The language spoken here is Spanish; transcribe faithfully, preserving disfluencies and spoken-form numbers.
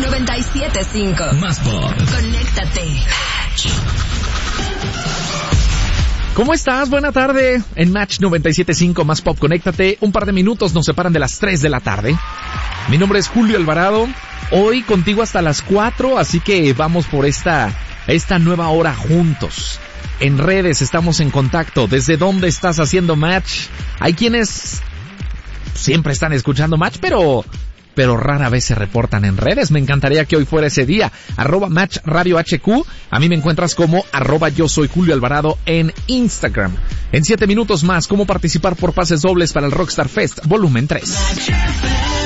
noventa y siete punto cinco. Más Pop. Conéctate. ¿Cómo estás? Buena tarde. En Match noventa y siete punto cinco, Más Pop, conéctate. Un par de minutos nos separan de las tres de la tarde. Mi nombre es Julio Alvarado. Hoy contigo hasta las cuatro, así que vamos por esta, esta nueva hora juntos. En redes estamos en contacto. ¿Desde dónde estás haciendo Match? Hay quienes siempre están escuchando Match, pero... pero rara vez se reportan en redes. Me encantaría que hoy fuera ese día. Arroba Match Radio H Q. A mí me encuentras como arroba yo soy Julio Alvarado en Instagram. En siete minutos más, cómo participar por pases dobles para el Rockstar Fest Volumen tres.